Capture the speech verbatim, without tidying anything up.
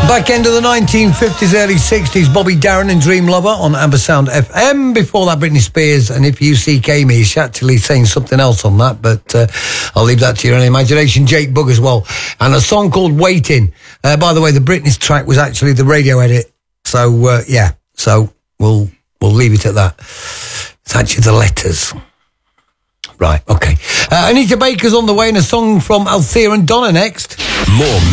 Back end of the nineteen fifties, early sixties, Bobby Darin and Dream Lover on Amber Sound F M. Before that, Britney Spears and If You See K Me. She's actually saying something else on that, but uh, I'll leave that to your own imagination. Jake Bugg as well. And a song called Waiting. Uh, by the way, the Britney track was actually the radio edit. So, uh, yeah. So, we'll we'll leave it at that. It's actually the letters. Right, okay. Uh, Anita Baker's on the way and a song from Althea and Donna next. More